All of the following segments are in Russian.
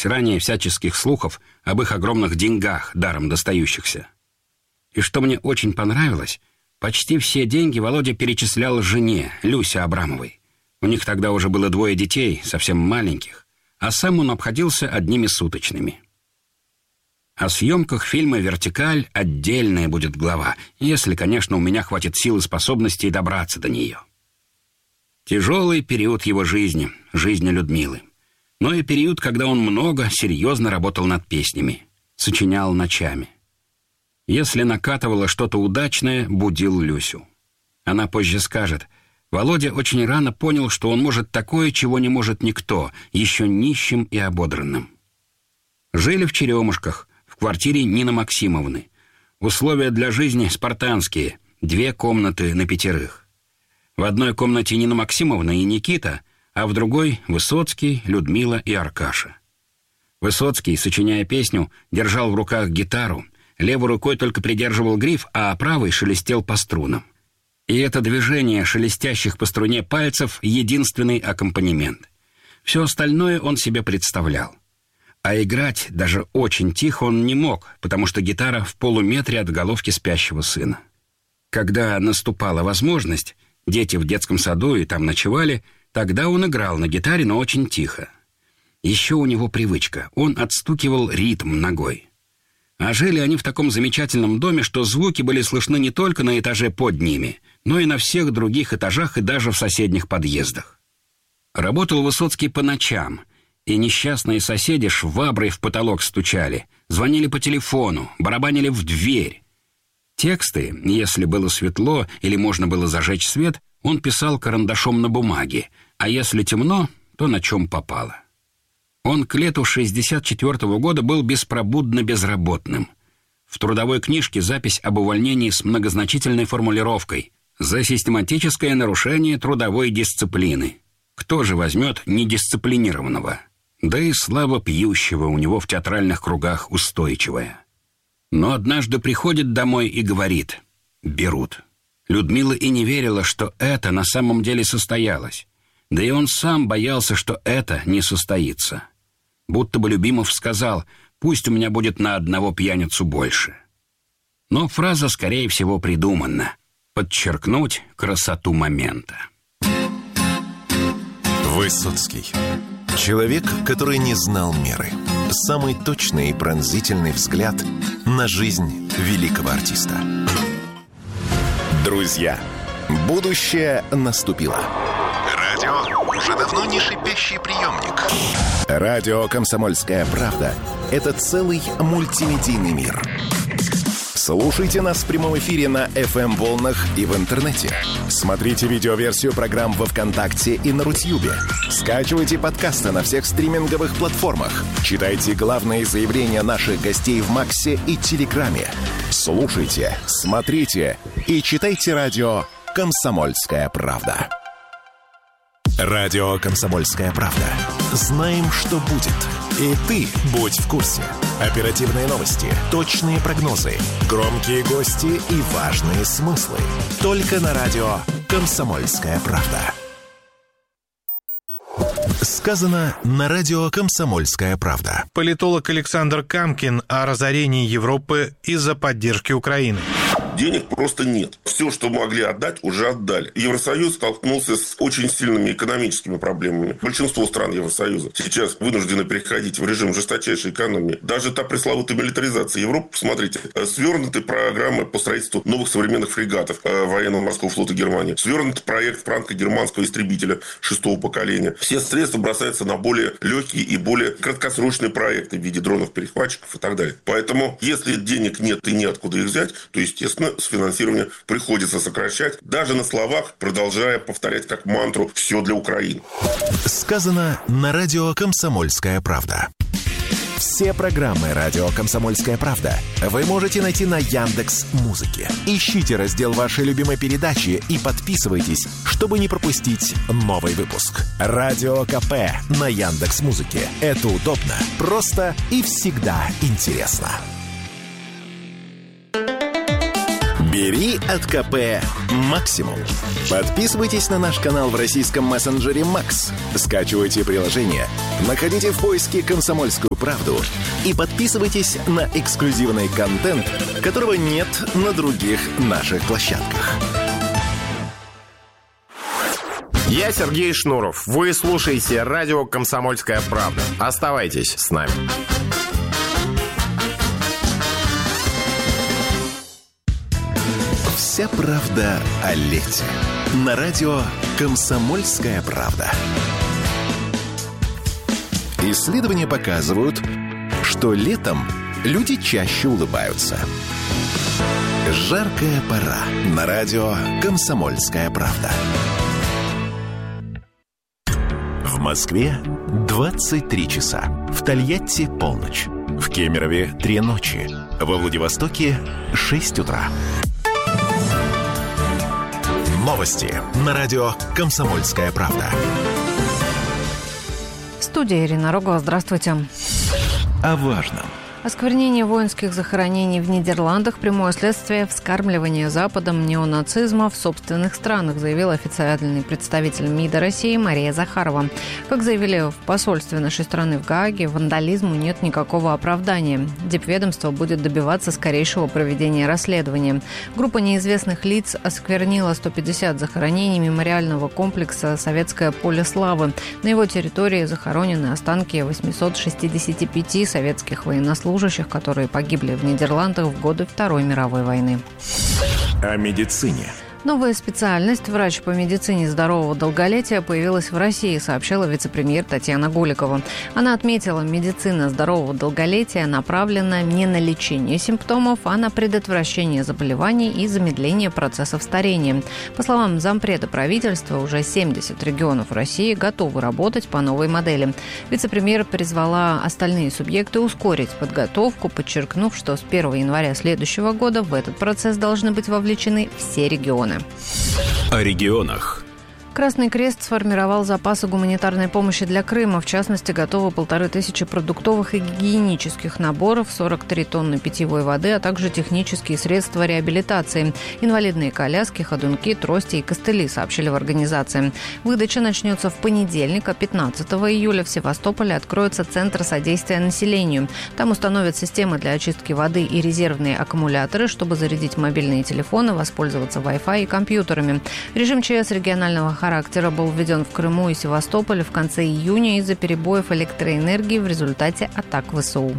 имевшихся ранее всяческих слухов об их огромных деньгах, даром достающихся. И что мне очень понравилось, почти все деньги Володя перечислял жене, Люсе Абрамовой. У них тогда уже было 2 детей, совсем маленьких, а сам он обходился одними суточными. О съемках фильма «Вертикаль» отдельная будет глава, если, конечно, у меня хватит сил и способностей добраться до нее. Тяжелый период его жизни, жизни Людмилы. Но и период, когда он много, серьезно работал над песнями, сочинял ночами. Если накатывало что-то удачное, будил Люсю. Она позже скажет: «Володя очень рано понял, что он может такое, чего не может никто, еще нищим и ободранным». Жили в Черемушках, в квартире Нины Максимовны. Условия для жизни спартанские, 2 комнаты на 5. В одной комнате Нина Максимовна и Никита, а в другой — Высоцкий, Людмила и Аркаша. Высоцкий, сочиняя песню, держал в руках гитару, левой рукой только придерживал гриф, а правой шелестел по струнам. И это движение шелестящих по струне пальцев — единственный аккомпанемент. Все остальное он себе представлял. А играть даже очень тихо он не мог, потому что гитара в полуметре от головки спящего сына. Когда наступала возможность, дети в детском саду и там ночевали, тогда он играл на гитаре, но очень тихо. Еще у него привычка — он отстукивал ритм ногой. А жили они в таком замечательном доме, что звуки были слышны не только на этаже под ними, но и на всех других этажах и даже в соседних подъездах. Работал Высоцкий по ночам, и несчастные соседи шваброй в потолок стучали, звонили по телефону, барабанили в дверь. Тексты, если было светло или можно было зажечь свет, он писал карандашом на бумаге, а если темно, то на чем попало. Он к лету 1964 года был беспробудно безработным. В трудовой книжке запись об увольнении с многозначительной формулировкой «За систематическое нарушение трудовой дисциплины». Кто же возьмет недисциплинированного? Да и слава пьющего у него в театральных кругах устойчивая. Но однажды приходит домой и говорит: «Берут». Людмила и не верила, что это на самом деле состоялось. Да и он сам боялся, что это не состоится. Будто бы Любимов сказал: «Пусть у меня будет на одного пьяницу больше». Но фраза, скорее всего, придумана. Подчеркнуть красоту момента. Высоцкий. Человек, который не знал меры. Самый точный и пронзительный взгляд на жизнь великого артиста. Друзья, будущее наступило. Радио уже давно не шипящий приемник. Радио «Комсомольская правда» — это целый мультимедийный мир. Слушайте нас в прямом эфире на FM-волнах и в интернете. Смотрите видеоверсию программ во ВКонтакте и на Рутьюбе. Скачивайте подкасты на всех стриминговых платформах. Читайте главные заявления наших гостей в Максе и Телеграме. Слушайте, смотрите и читайте радио «Комсомольская правда». Радио «Комсомольская правда». Знаем, что будет. И ты будь в курсе. Оперативные новости, точные прогнозы, громкие гости и важные смыслы. Только на радио «Комсомольская правда». Сказано на радио «Комсомольская правда». Политолог Александр Камкин о разорении Европы из-за поддержки Украины. Денег просто нет. Все, что могли отдать, уже отдали. Евросоюз столкнулся с очень сильными экономическими проблемами. Большинство стран Евросоюза сейчас вынуждены переходить в режим жесточайшей экономии. Даже та пресловутая милитаризация Европы, посмотрите, свернуты программы по строительству новых современных фрегатов военного морского флота Германии. Свернут проект франко-германского истребителя 6-го поколения. Все средства бросаются на более легкие и более краткосрочные проекты в виде дронов-перехватчиков и так далее. Поэтому, если денег нет и неоткуда их взять, то, естественно, с финансирования приходится сокращать, даже на словах, продолжая повторять как мантру «все для Украины». Сказано на радио «Комсомольская правда». Все программы радио «Комсомольская правда» вы можете найти на Яндекс.Музыке. Ищите раздел вашей любимой передачи и подписывайтесь, чтобы не пропустить новый выпуск. Радио КП на Яндекс.Музыке. Это удобно, просто и всегда интересно. Бери от КП максимум. Подписывайтесь на наш канал в российском мессенджере Макс. Скачивайте приложение, находите в поиске «Комсомольскую правду» и подписывайтесь на эксклюзивный контент, которого нет на других наших площадках. Я Сергей Шнуров. Вы слушаете радио «Комсомольская правда». Оставайтесь с нами. Вся правда о лете. На радио «Комсомольская правда». Исследования показывают, что летом люди чаще улыбаются. Жаркая пора. На радио «Комсомольская правда». В Москве 23 часа. В Тольятти полночь. В Кемерове 3 ночи. Во Владивостоке 6 утра. Новости на радио «Комсомольская правда». В студии Ирина Рогова. Здравствуйте. О важном. Осквернение воинских захоронений в Нидерландах – прямое следствие вскармливания Западом неонацизма в собственных странах, заявил официальный представитель МИДа России Мария Захарова. Как заявили в посольстве нашей страны в Гааге, вандализму нет никакого оправдания. Дипведомство будет добиваться скорейшего проведения расследования. Группа неизвестных лиц осквернила 150 захоронений мемориального комплекса «Советское поле славы». На его территории захоронены останки 865 советских военнослужащих, которые погибли в Нидерландах в годы Второй мировой войны. О медицине. Новая специальность «Врач по медицине здорового долголетия» появилась в России, сообщила вице-премьер Татьяна Голикова. Она отметила, медицина здорового долголетия направлена не на лечение симптомов, а на предотвращение заболеваний и замедление процессов старения. По словам зампреда правительства, уже 70 регионов России готовы работать по новой модели. Вице-премьер призвала остальные субъекты ускорить подготовку, подчеркнув, что с 1 января следующего года в этот процесс должны быть вовлечены все регионы. О регионах. Красный Крест сформировал запасы гуманитарной помощи для Крыма. В частности, готовы 1500 продуктовых и гигиенических наборов, 43 тонны питьевой воды, а также технические средства реабилитации. Инвалидные коляски, ходунки, трости и костыли, сообщили в организации. Выдача начнется в понедельник, а 15 июля в Севастополе откроется Центр содействия населению. Там установят системы для очистки воды и резервные аккумуляторы, чтобы зарядить мобильные телефоны, воспользоваться Wi-Fi и компьютерами. Режим ЧС регионального характера был введен в Крыму и Севастополе в конце июня из-за перебоев электроэнергии в результате атак ВСУ.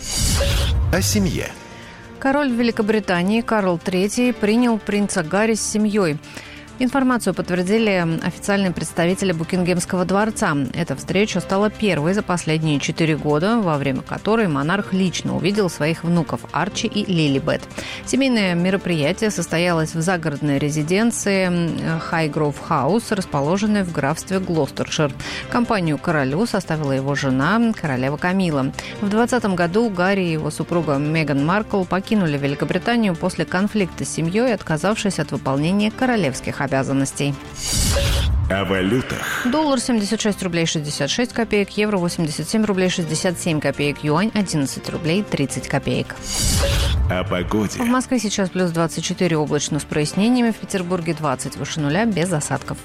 О семье. Король Великобритании Карл III принял принца Гарри с семьей. Информацию подтвердили официальные представители Букингемского дворца. Эта встреча стала первой за последние 4 года, во время которой монарх лично увидел своих внуков Арчи и Лилибет. Семейное мероприятие состоялось в загородной резиденции Highgrove House, расположенной в графстве Глостершир. Компанию королю составила его жена, королева Камила. В 2020 году Гарри и его супруга Меган Маркл покинули Великобританию после конфликта с семьей, отказавшись от выполнения королевских обязанностей. О валютах. Доллар 76 рублей 66 копеек, евро 87 рублей 67 копеек, юань 11 рублей 30 копеек. О погоде. В Москве сейчас плюс 24, облачно с прояснениями, в Петербурге 20, выше нуля, без осадков.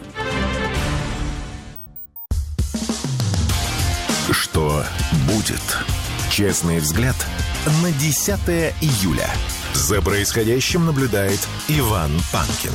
Что будет? Честный взгляд на 10 июля. За происходящим наблюдает Иван Панкин.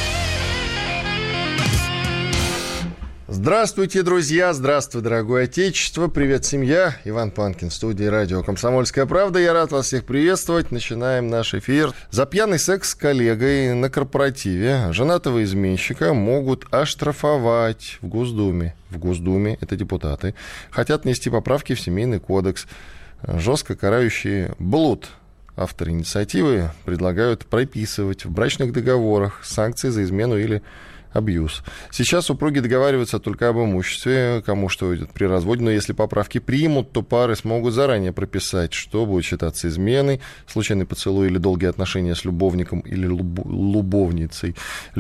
Здравствуйте, друзья! Здравствуй, дорогое Отечество! Привет, семья! Иван Панкин в студии радио «Комсомольская правда». Я рад вас всех приветствовать. Начинаем наш эфир. За пьяный секс с коллегой на корпоративе женатого изменщика могут оштрафовать в Госдуме. В Госдуме, это депутаты, хотят внести поправки в Семейный кодекс, жестко карающие блуд. Авторы инициативы предлагают прописывать в брачных договорах санкции за измену или абьюз. Сейчас супруги договариваются только об имуществе, кому что идет при разводе, но если поправки примут, то пары смогут заранее прописать, что будет считаться изменой, случайный поцелуй или долгие отношения с любовником или любовницей.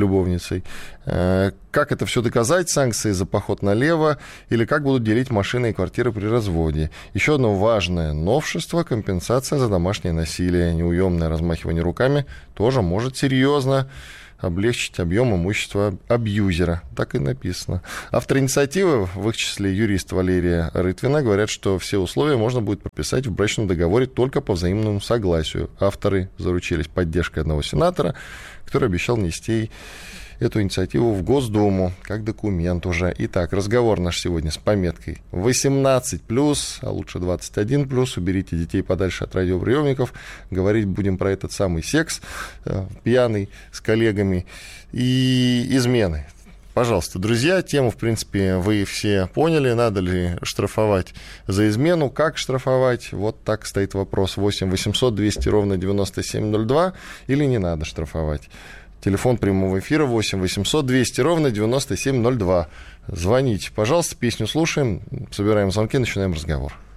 Как это все доказать? Санкции за поход налево или как будут делить машины и квартиры при разводе? Еще одно важное новшество – компенсация за домашнее насилие. Неуемное размахивание руками тоже может серьезно облегчить объем имущества абьюзера. Так и написано. Авторы инициативы, в их числе юрист Валерия Рытвина, говорят, что все условия можно будет прописать в брачном договоре только по взаимному согласию. Авторы заручились поддержкой одного сенатора, который обещал нести эту инициативу в Госдуму как документ уже. Итак, разговор наш сегодня с пометкой 18+, а лучше 21+. Уберите детей подальше от радиоприемников. Говорить будем про этот самый секс пьяный с коллегами и измены. Пожалуйста, друзья, тему, в принципе, вы все поняли. Надо ли штрафовать за измену? Как штрафовать? Вот так стоит вопрос. 8 800 200 ровно 9702. Или не надо штрафовать? Телефон прямого эфира 8 800 200 ровно 9702. Звоните, пожалуйста, песню слушаем, собираем звонки, начинаем разговор.